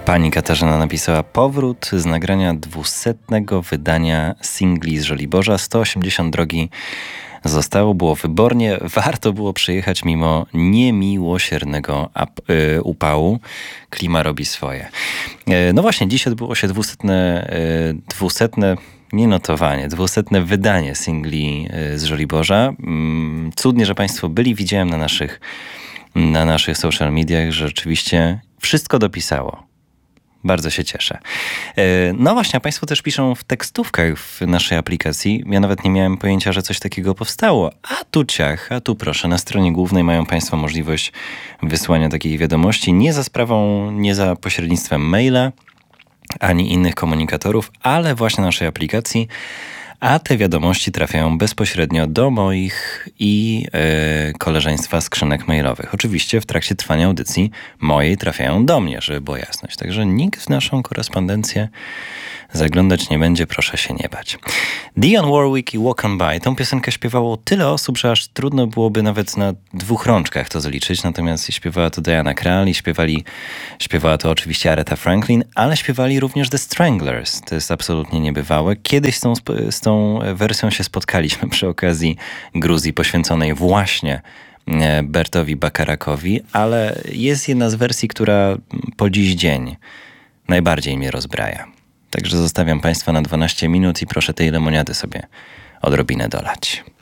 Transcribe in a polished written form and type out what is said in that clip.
Pani Katarzyna napisała: powrót z nagrania 200. wydania singli z Żoliborza. 180 drogi zostało, było wybornie. Warto było przyjechać mimo niemiłosiernego upału. Klima robi swoje. No właśnie, dziś odbyło się 200. Nie notowanie, 200. wydanie singli z Żoliborza. Cudnie, że Państwo byli. Widziałem na naszych social mediach, że rzeczywiście wszystko dopisało. Bardzo się cieszę. No właśnie, a Państwo też piszą w tekstówkach w naszej aplikacji. Ja nawet nie miałem pojęcia, że coś takiego powstało. A tu ciach, a tu proszę. Na stronie głównej mają Państwo możliwość wysłania takich wiadomości. Nie za pośrednictwem maila, ani innych komunikatorów, ale właśnie naszej aplikacji. A te wiadomości trafiają bezpośrednio do moich i koleżeństwa skrzynek mailowych. Oczywiście w trakcie trwania audycji mojej trafiają do mnie, żeby była jasność. Także nikt w naszą korespondencję zaglądać nie będzie, proszę się nie bać. Dionne Warwick i Walk On By. Tą piosenkę śpiewało tyle osób, że aż trudno byłoby nawet na 2 rączkach to zliczyć. Natomiast śpiewała to Diana Krall i śpiewała to oczywiście Aretha Franklin, ale śpiewali również The Stranglers. To jest absolutnie niebywałe. Kiedyś z tą wersją się spotkaliśmy przy okazji Gruzji poświęconej właśnie Bertowi Bakarakowi, ale jest jedna z wersji, która po dziś dzień najbardziej mnie rozbraja. Także zostawiam Państwa na 12 minut i proszę tej lemoniady sobie odrobinę dolać.